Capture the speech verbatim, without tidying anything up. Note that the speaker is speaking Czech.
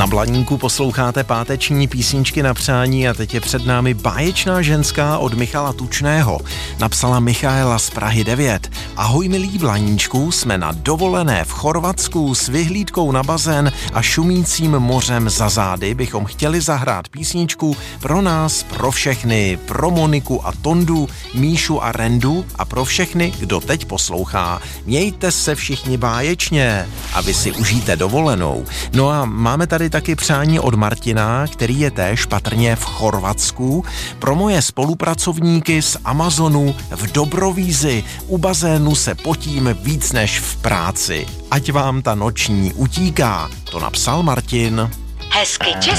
Na Blaníku posloucháte páteční písničky na přání a teď je před námi Báječná ženská od Michala Tučného. Napsala Michaela z Prahy devět. Ahoj milí Blaníčku, jsme na dovolené v Chorvatsku s vyhlídkou na bazén a šumícím mořem za zády bychom chtěli zahrát písničku pro nás, pro všechny, pro Moniku a Tondu, Míšu a Rendu a pro všechny, kdo teď poslouchá. Mějte se všichni báječně a vy si užijte dovolenou. No a máme tady taky přání od Martina, který je též patrně v Chorvatsku. Pro moje spolupracovníky z Amazonu v Dobrovízi u bazénu se potím víc než v práci. Ať vám ta noční utíká, to napsal Martin. Hezky